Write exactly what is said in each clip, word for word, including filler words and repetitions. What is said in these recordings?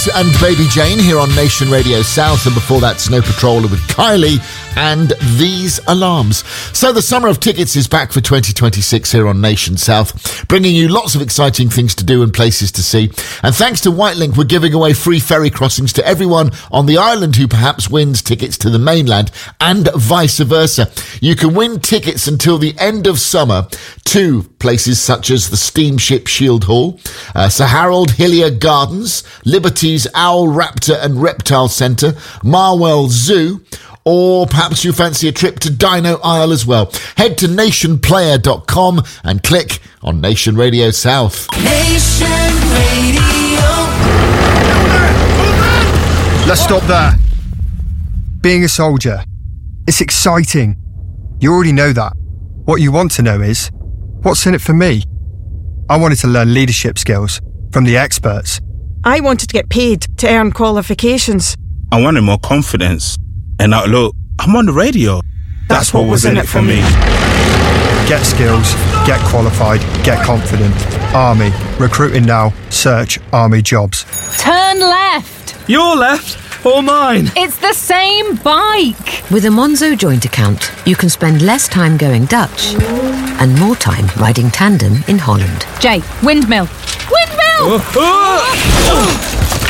and Baby Jane here on Nation Radio South, and before that, Snow Patrol with Kylie and These Alarms. So the summer of tickets is back for twenty twenty-six here on Nation South, bringing you lots of exciting things to do and places to see. And thanks to Whitelink, we're giving away free ferry crossings to everyone on the island who perhaps wins tickets to the mainland, and vice versa. You can win tickets until the end of summer to places such as the Steamship Shield Hall, uh, Sir Harold Hillier Gardens, Liberty's Owl, Raptor and Reptile Centre, Marwell Zoo, or perhaps you fancy a trip to Dino Isle as well. Head to nation player dot com and click on Nation Radio South. Nation Radio. Let's stop there. Being a soldier, it's exciting. You already know that. What you want to know is, what's in it for me? I wanted to learn leadership skills from the experts. I wanted to get paid to earn qualifications. I wanted more confidence. And now look, I'm on the radio. That's, That's what, what was in it for me. Get skills, get qualified, get confident. Army. Recruiting now. Search Army jobs. Turn left. Your left or mine? It's the same bike. With a Monzo joint account, you can spend less time going Dutch and more time riding tandem in Holland. Jay, windmill. Windmill! Oh, oh.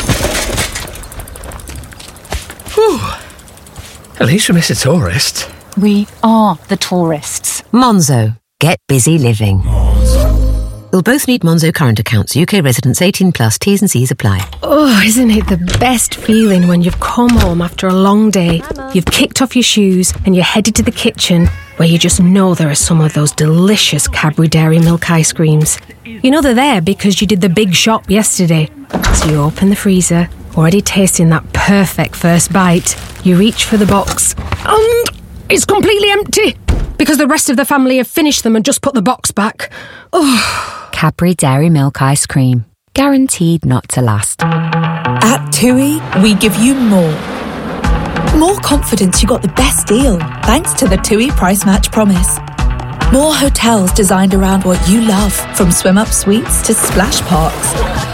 Oh. At least we miss a tourist. We are the tourists. Monzo. Get busy living. Monzo. You'll both need Monzo current accounts. U K residents eighteen plus. T's and C's apply. Oh, isn't it the best feeling when you've come home after a long day, you've kicked off your shoes and you're headed to the kitchen where you just know there are some of those delicious Cadbury Dairy Milk ice creams. You know they're there because you did the big shop yesterday. So you open the freezer, already tasting that perfect first bite. You reach for the box and it's completely empty because the rest of the family have finished them and just put the box back. Oh. Cadbury Dairy Milk Ice Cream. Guaranteed not to last. At TUI, we give you more. More confidence you got the best deal thanks to the TUI Price Match Promise. More hotels designed around what you love, from swim-up suites to splash parks.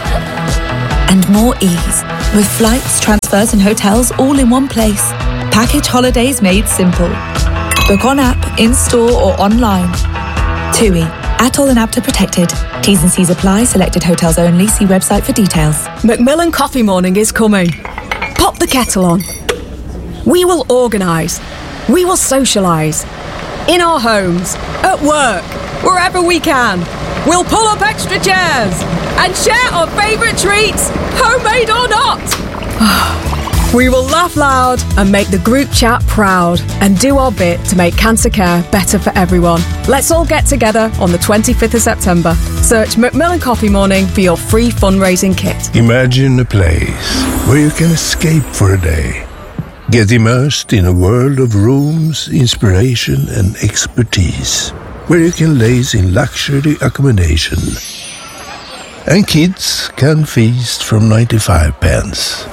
And more ease, with flights, transfers and hotels all in one place. Package holidays made simple. Book on app, in-store or online. TUI, Atoll and APTA protected. T's and C's apply. Selected hotels only. See website for details. Macmillan Coffee Morning is coming. Pop the kettle on. We will organise. We will socialise. In our homes, at work, wherever we can. We'll pull up extra chairs and share our favourite treats, homemade or not. We will laugh loud and make the group chat proud and do our bit to make cancer care better for everyone. Let's all get together on the twenty-fifth of September. Search Macmillan Coffee Morning for your free fundraising kit. Imagine a place where you can escape for a day. Get immersed in a world of rooms, inspiration and expertise, where you can laze in luxury accommodation. And kids can feast from ninety-five pence.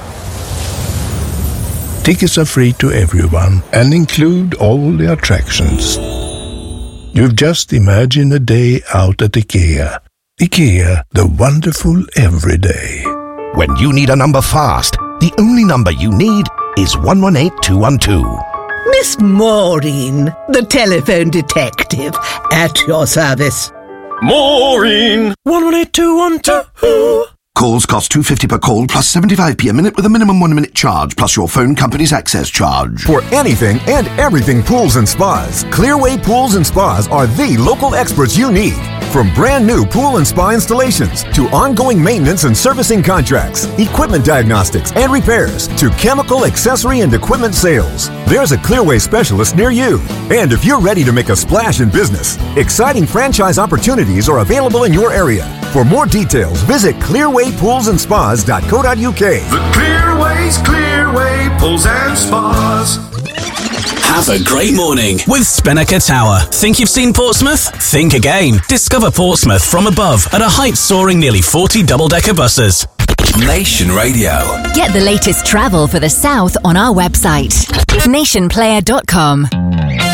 Tickets are free to everyone and include all the attractions. You've just imagined a day out at IKEA. IKEA, the wonderful everyday. When you need a number fast, the only number you need is one one eight two one two. Miss Maureen, the telephone detective, at your service. Maureen! one one eight two one two. Calls cost two pounds fifty per call plus seventy-five p a minute with a minimum one minute charge plus your phone company's access charge. For anything and everything pools and spas, Clearway Pools and Spas are the local experts you need. From brand new pool and spa installations to ongoing maintenance and servicing contracts, equipment diagnostics and repairs to chemical, accessory and equipment sales, there's a Clearway specialist near you. And if you're ready to make a splash in business, exciting franchise opportunities are available in your area. For more details, visit clearway pools and spas dot co dot u k. The Clearway's Clearway Pools and Spas. Have a great morning with Spinnaker Tower. Think you've seen Portsmouth? Think again. Discover Portsmouth from above at a height soaring nearly forty double-decker buses. Nation Radio. Get the latest travel for the South on our website, nation player dot com.